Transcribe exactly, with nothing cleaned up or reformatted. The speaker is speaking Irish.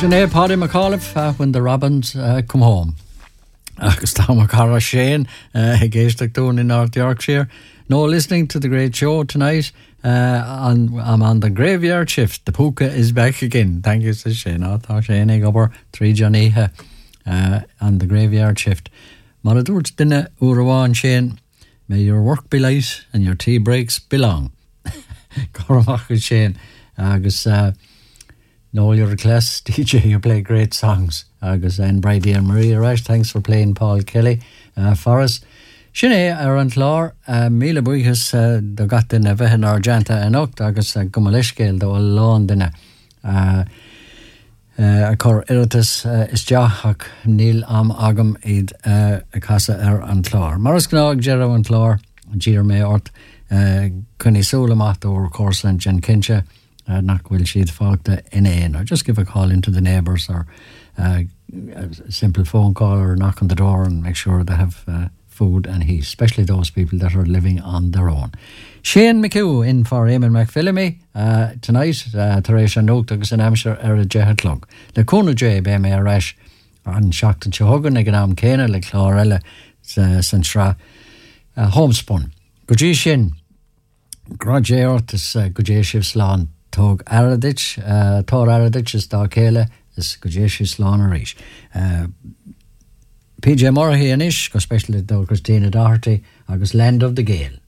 Sinead Paddy McAuliffe uh, when the Robins uh, come home. Agus tá mar cara Shane uh, géisteach dún in North Yorkshire. No, listening to the great show tonight. Uh, on, I'm on the graveyard shift. The puka is back again. Thank you, says Shane. Oh, tá Shane ag obair trí Johníthe uh, on the graveyard shift. Mar a dúirt duine uair Shane, may your work be light and your tea breaks be long. Cormac with Shane. Agus uh, no, you're a class D J, you play great songs. Agus and Brady and Maria Rash, thanks for playing Paul Kelly uh, for us. Sinead ar an chlár, uh, míle buíchas uh, do gat duine bheithin argenta an ocht agus uh, gumaliscéil do lán duine. Uh, uh, a cur iritas uh, is deach níl am agam iad uh, a casa ar an chlár. Maras gnág Gerard an chlár, Gír mé ort, uh, cunni súlamat or Corsland Jen Kincha, uh, nach will she'd fágta in éin, or just give a call into the neighbours or uh, a simple phone call or knock on the door and make sure they have uh, food and heat, especially those people that are living on their own. Shane McHugh in for Eamon McPhillamy uh, tonight, uh, Teresha Note agus in Hampshire ar a Jehat Clog. Le Cona J be me a rash an Shacht and Chohogan ag an am Cana le Chlorella Centra Homespun. Gujé Shin Grajé Ortis Gujé Shivs Lawn Tog Aradich uh, Tor Aradich is da Kele is Gujé Shivs Lawn Arish. Uh, P J Murray anish, especially though Christina Doherty, agus Land of the Gale.